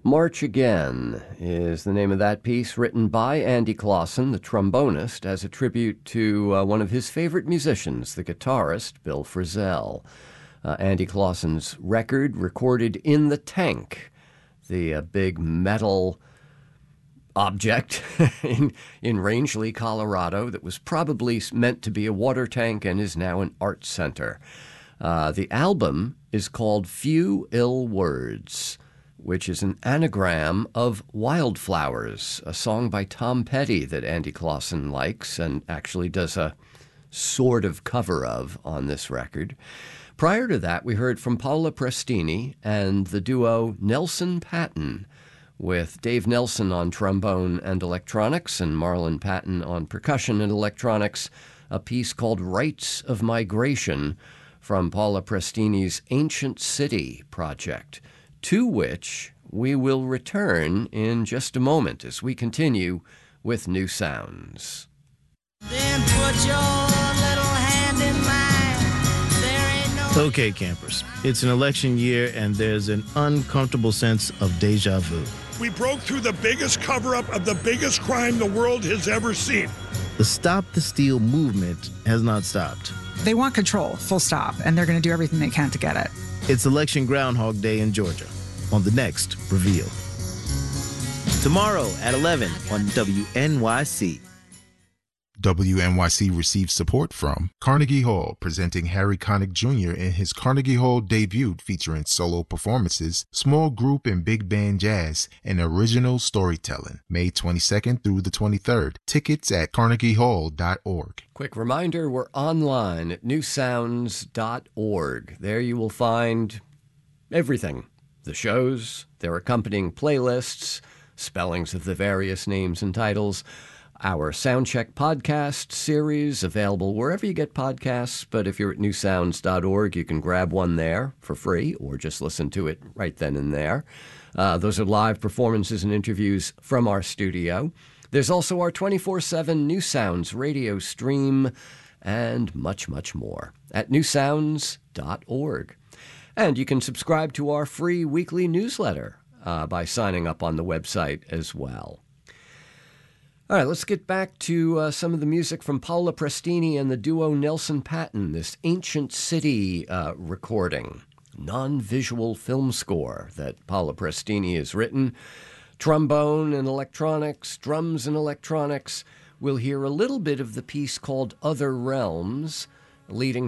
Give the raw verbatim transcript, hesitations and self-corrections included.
March Again is the name of that piece, written by Andy Clausen, the trombonist, as a tribute to uh, one of his favorite musicians, the guitarist, Bill Frisell. Uh, Andy Clausen's record, recorded in the Tank, the uh, big metal object in, in Rangeley, Colorado, that was probably meant to be a water tank and is now an art center. Uh, the album is called Few Ill Words, which is an anagram of Wildflowers, a song by Tom Petty that Andy Clausen likes and actually does a sort of cover of on this record. Prior to that, we heard from Paola Prestini and the duo Nelson Patton, with Dave Nelson on trombone and electronics and Marlon Patton on percussion and electronics, a piece called Rites of Migration from Paola Prestini's Ancient City project, to which we will return in just a moment as we continue with New Sounds. Then put your little hand in mine. There ain't no... Okay, campers, it's an election year and there's an uncomfortable sense of deja vu. We broke through the biggest cover-up of the biggest crime the world has ever seen. The Stop the Steal movement has not stopped. They want control, full stop, and they're going to do everything they can to get it. It's Election Groundhog Day in Georgia on the next Reveal. Tomorrow at eleven on W N Y C. W N Y C receives support from Carnegie Hall, presenting Harry Connick Junior in his Carnegie Hall debut featuring solo performances, small group and big band jazz, and original storytelling. May twenty-second through the twenty-third. Tickets at carnegie hall dot org. Quick reminder, we're online at new sounds dot org. There you will find everything. The shows, their accompanying playlists, spellings of the various names and titles, our Soundcheck podcast series, available wherever you get podcasts, but if you're at new sounds dot org, you can grab one there for free or just listen to it right then and there. Uh, those are live performances and interviews from our studio. There's also our twenty-four seven New Sounds radio stream and much, much more at new sounds dot org. And you can subscribe to our free weekly newsletter uh, by signing up on the website as well. All right, let's get back to uh, some of the music from Paola Prestini and the duo Nelson Patton, this Ancient City uh, recording, non-visual film score that Paola Prestini has written. Trombone and electronics, drums and electronics. We'll hear a little bit of the piece called Other Realms, leading